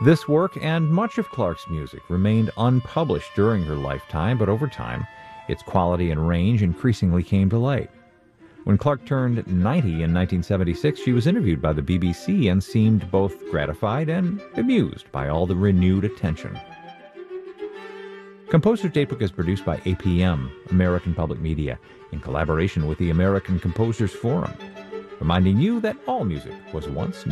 This work and much of Clarke's music remained unpublished during her lifetime, but over time, its quality and range increasingly came to light. When Clarke turned 90 in 1976, she was interviewed by the BBC and seemed both gratified and amused by all the renewed attention. Composer's Datebook is produced by APM, American Public Media, in collaboration with the American Composers Forum, reminding you that all music was once